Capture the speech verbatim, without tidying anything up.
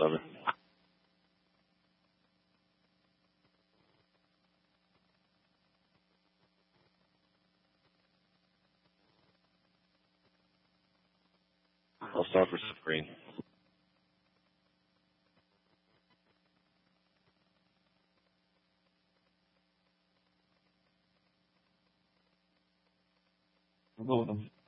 seven. I'll start for screen. I'll go with them.